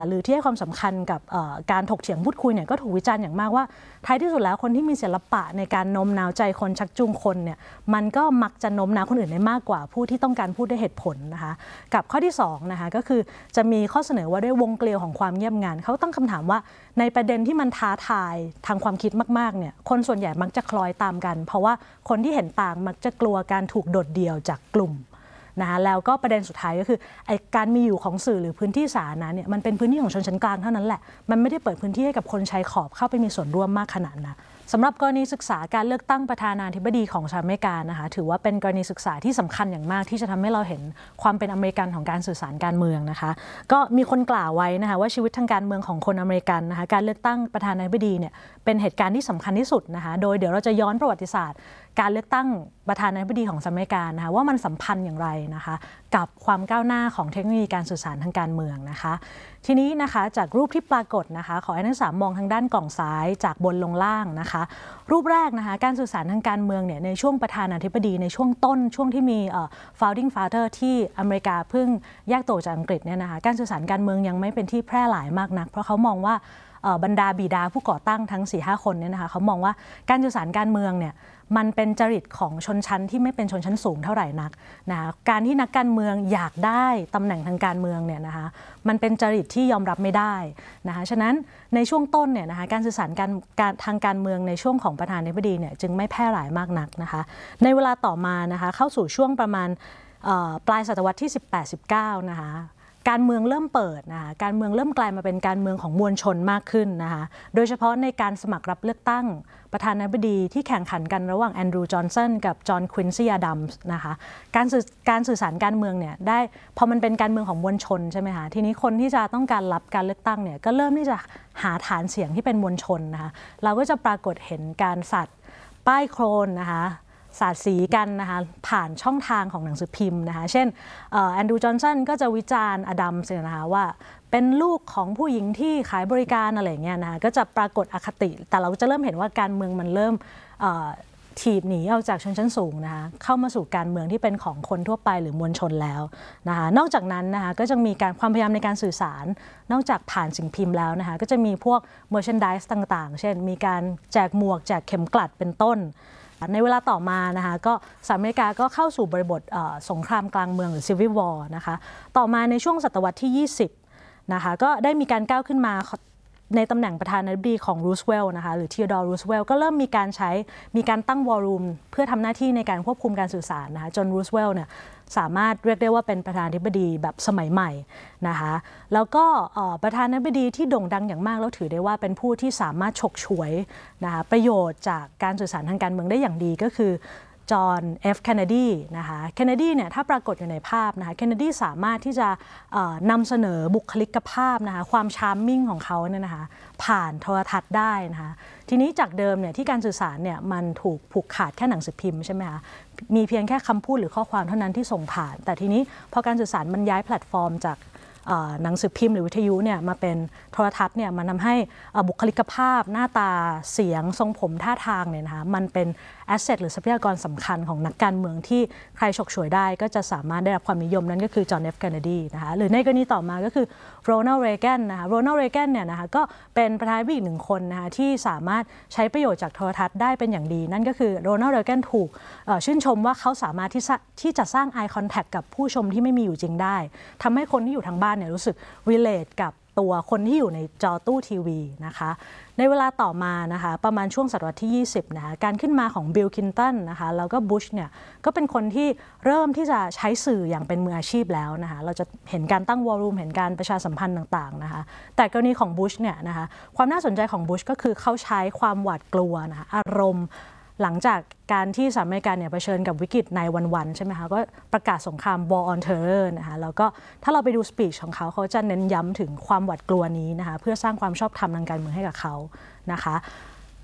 หรือที่ให้ความสำคัญกับการถกเถียงพูดคุยเนี่ยก็ถูกวิจารณ์อย่างมากว่าท้ายที่สุดแล้วคนที่มีศิลปะในการโน้มน้าวใจคนชักจูงคนเนี่ยมันก็มักจะโน้มน้าวคนอื่นได้มากกว่าผู้ที่ต้องการพูดด้วยเหตุผลนะคะกับข้อที่2นะคะก็คือจะมีข้อเสนอว่าด้วยวงเกลียวของความเงียบงันเขาตั้งคำถามว่าในประเด็นที่มันท้าทายทางความคิดมากๆเนี่ยคนส่วนใหญ่มักจะคล้อยตามกันเพราะว่าคนที่เห็นต่างมักจะกลัวการถูกโดดเดี่ยวจากกลุ่มนะคะแล้วก็ประเด็นสุดท้ายก็คือการมีอยู่ของสื่อหรือพื้นที่สาธารณะเนี่ยมันเป็นพื้นที่ของชนชั้นกลางเท่านั้นแหละมันไม่ได้เปิดพื้นที่ให้กับคนชายขอบเข้าไปมีส่วนร่วมมากขนาดนั้นสำหรับกรณีศึกษาการเลือกตั้งประธานาธิบดีของสหรัฐอเมริกานะคะถือว่าเป็นกรณีศึกษาที่สำคัญอย่างมากที่จะทำให้เราเห็นความเป็นอเมริกันของการสื่อสารการเมืองนะคะก็มีคนกล่าวไว้นะคะว่าชีวิตทางการเมืองของคนอเมริกันนะคะการเลือกตั้งประธานาธิบดีเนี่ยเป็นเหตุการณ์ที่สำคัญที่สุดนะคะโดยเดี๋ยวเราจะย้อนประวัติศาสตร์การเลือกตั้งประธานาธิบดีของสหรัฐอเมริกานะคะว่ามันสัมพันธ์อย่างไรนะคะกับความก้าวหน้าของเทคโนโลยีการสื่อสารทางการเมืองนะคะทีนี้นะคะจากรูปที่ปรากฏนะคะขอให้นักศึกษามองทางด้านกล่องซ้ายจากบนลงล่างนะคะรูปแรกนะคะการสื่อสารทางการเมืองเนี่ยในช่วงประธานาธิบดีในช่วงต้นช่วงที่มีfounding father ที่อเมริกาเพิ่งแยกตัวจากอังกฤษเนี่ยนะคะการสื่อสารการเมืองยังไม่เป็นที่แพร่หลายมากนักเพราะเขามองว่าบรรดาบิดาผู้ก่อตั้งทั้ง 4-5 คนเนี่ยนะคะเขามองว่าการสื่อสารการเมืองเนี่ยมันเป็นจริตของชนชั้นที่ไม่เป็นชนชั้นสูงเท่าไหร่นักนะคะการที่นักการเมืองอยากได้ตำแหน่งทางการเมืองเนี่ยนะคะมันเป็นจริตที่ยอมรับไม่ได้นะคะฉะนั้นในช่วงต้นเนี่ยนะคะการสื่อสารทางการเมืองในช่วงของประธานาธิบดีเนี่ยจึงไม่แพร่หลายมากนักนะคะในเวลาต่อมานะคะเข้าสู่ช่วงประมาณปลายศตวรรษที่ 18-19 นะคะการเมืองเริ่มเปิดนะคะการเมืองเริ่มกลายมาเป็นการเมืองของมวลชนมากขึ้นนะคะโดยเฉพาะในการสมัครรับเลือกตั้งประธานาธิบดีที่แข่งขันกันระหว่างแอนดรูว์จอห์นสันกับจอห์นควินซี่อดัมส์นะคะการสื่อสารการเมืองเนี่ยได้พอมันเป็นการเมืองของมวลชนใช่ไหมคะทีนี้คนที่จะต้องการรับการเลือกตั้งเนี่ยก็เริ่มที่จะหาฐานเสียงที่เป็นมวลชนนะคะเราก็จะปรากฏเห็นการสัตว์ป้ายโครนนะคะสาดสีกันนะคะผ่านช่องทางของหนังสือพิมพ์นะคะเช่นแอนดรูว์จอห์นสันก็จะวิจารณ์อดัมส์นะคะว่าเป็นลูกของผู้หญิงที่ขายบริการอะไรเงี้ยนะคะก็จะปรากฏอคติแต่เราจะเริ่มเห็นว่าการเมืองมันเริ่มถีบหนีออกจากชนชั้นสูงนะคะเข้ามาสู่การเมืองที่เป็นของคนทั่วไปหรือมวลชนแล้วนะคะนอกจากนั้นนะคะก็จะมีการความพยายามในการสื่อสารนอกจากผ่านสิ่งพิมพ์แล้วนะคะก็จะมีพวก merchandise ต่างๆเช่นมีการแจกหมวกแจกเข็มกลัดเป็นต้นในเวลาต่อมานะคะก็สหรัฐอเมริกาก็เข้าสู่บริบทสงครามกลางเมืองหรือ Civil War นะคะต่อมาในช่วงศตวรรษที่ 20นะคะก็ได้มีการก้าวขึ้นมาในตำแหน่งประธานาธิบดีของรูสเวลล์นะคะหรือทีโอดอร์รูสเวลล์ก็เริ่มมีการตั้งวอลลุ่มเพื่อทำหน้าที่ในการควบคุมการสื่อสารนะคะจนรูสเวลล์เนี่ยสามารถเรียกได้ว่าเป็นประธานาธิบดีแบบสมัยใหม่นะคะแล้วก็ประธานาธิบดีที่โด่งดังอย่างมากแล้วถือได้ว่าเป็นผู้ที่สามารถฉกฉวยนะคะประโยชน์จากการสื่อสารทางการเมืองได้อย่างดีก็คือจอห์น F. เคนเนดีนะคะเคนเนดีเนี่ยถ้าปรากฏอยู่ในภาพนะคะเคนเนดีสามารถที่จะนำเสนอบุคลิกภาพนะคะความชาร์มมิ่งของเขาเนี่ยนะคะผ่านโทรทัศน์ได้นะคะทีนี้จากเดิมเนี่ยที่การสื่อสารเนี่ยมันถูกผูกขาดแค่หนังสือพิมพ์ใช่ไหมคะมีเพียงแค่คำพูดหรือข้อความเท่านั้นที่ส่งผ่านแต่ทีนี้พอการสื่อสารมันย้ายแพลตฟอร์มจากหนังสือพิมพ์หรือวิทยุเนี่ยมาเป็นโทรทัศน์เนี่ยมันทำให้บุคลิกภาพหน้าตาเสียงทรงผมท่าทางเนี่ยนะคะมันเป็นแอสเซทหรือทรัพยากรสำคัญของนักการเมืองที่ใครฉกฉวยได้ก็จะสามารถได้รับความนิยมนั่นก็คือจอห์น F. เคนเนดีนะคะหรือในกรณีต่อมาก็คือโรนัลด์ เรแกนนะคะโรนัลด์ เรแกนเนี่ยนะคะก็เป็นประธานาธิบดีอีกหนึ่งคนนะคะที่สามารถใช้ประโยชน์จากโทรทัศน์ได้เป็นอย่างดีนั่นก็คือโรนัลด์ เรแกนถูกชื่นชมว่าเขาสามารถที่จะสร้าง eye contact กับผู้ชมที่ไม่มีอยู่จริงได้ทำให้คนที่อยู่ทางบ้านเนี่ยรู้สึกrelate กับตัวคนที่อยู่ในจอตู้ทีวีนะคะในเวลาต่อมานะคะประมาณช่วงศตวรรษที่ 20นะคะการขึ้นมาของบิล คลินตันนะคะแล้วก็บุชเนี่ยก็เป็นคนที่เริ่มที่จะใช้สื่ออย่างเป็นมืออาชีพแล้วนะคะเราจะเห็นการตั้งวอลลุ่มเห็นการประชาสัมพันธ์ต่างๆนะคะแต่กรณีของบุชเนี่ยนะคะความน่าสนใจของบุชก็คือเขาใช้ความหวาดกลัวนะคะอารมณ์หลังจากการที่สหรัฐอเมริกาเนี่ยเผชิญกับวิกฤตในวันๆใช่ไหมคะก็ประกาศสงคราม War on Terror นะคะแล้วก็ถ้าเราไปดูสปีชของเขาเขาจะเน้นย้ำถึงความหวาดกลัวนี้นะคะเพื่อสร้างความชอบธรรมทางการเมืองให้กับเขานะคะ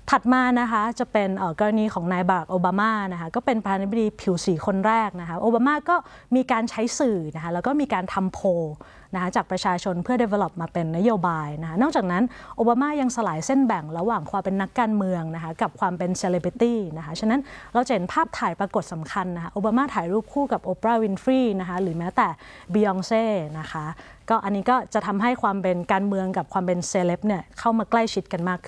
ถัดมานะคะจะเป็นกรณีของนายบารักโอบามานะคะก็เป็นประธานาธิบดีผิวสีคนแรกนะคะโอบามาก็มีการใช้สื่อนะคะแล้วก็มีการทำโพลนะคะจากประชาชนเพื่อ develop มาเป็นนโยบายนะคะนอกจากนั้นโอบามายังสลายเส้นแบ่งระหว่างความเป็นนักการเมืองนะคะกับความเป็น celebrity นะคะฉะนั้นเราจะเห็นภาพถ่ายปรากฏสำคัญนะคะโอบามาถ่ายรูปคู่กับโอปราห์วินฟรีนะคะหรือแม้แต่บียองเซ่นะคะก็อันนี้ก็จะทำให้ความเป็นการเมืองกับความเป็นเซเลบเนี่ยเข้ามาใกล้ชิดกันมาก